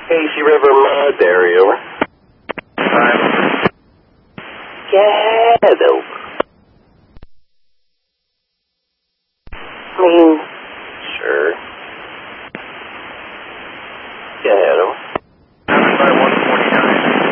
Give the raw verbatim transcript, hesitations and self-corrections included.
Casey River Mud, there you are. Time. Ghetto